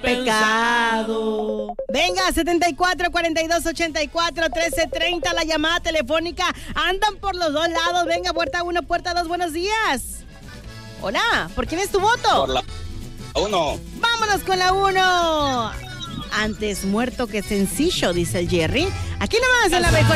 pecado. Venga, 74 42 84 13 30, la llamada telefónica. Andan por los dos lados. Venga, puerta 1, puerta 2, buenos días. Hola, ¿por quién es tu voto? Por la 1. Vámonos con la 1. Antes muerto que sencillo, dice el Jerry. Aquí nomás en la mejor.